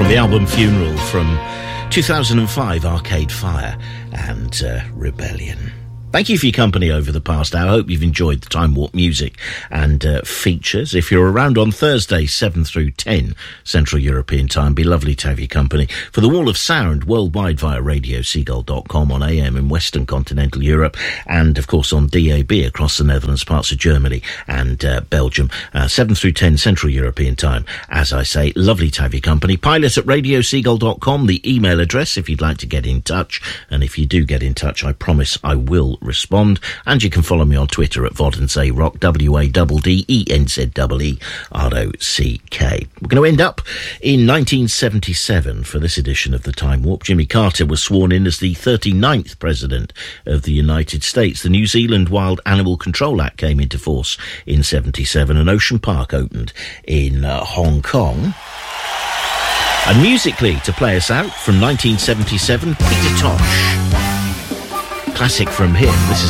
from the album Funeral from 2005, Arcade Fire and Rebellion. Thank you for your company over the past hour. I hope you've enjoyed the Time Warp music and features. If you're around on Thursday, 7 through 10 Central European Time, be lovely to have your company. For the Wall of Sound, worldwide via radioseagull.com on AM in Western Continental Europe, and, of course, on DAB across the Netherlands, parts of Germany and Belgium. 7 through 10 Central European Time. As I say, lovely to have your company. Pilot at radioseagull.com, the email address if you'd like to get in touch. And if you do get in touch, I promise I will respond. And you can follow me on Twitter at Vodensay Rock, WADDENZEEROCK. We're going to end up in 1977 for this edition of the Time Warp. Jimmy Carter was sworn in as the 39th President of the United States. The New Zealand Wild Animal Control Act came into force in 77, and Ocean Park opened in Hong Kong. And musically, to play us out from 1977, Peter Tosh. Classic from him. This is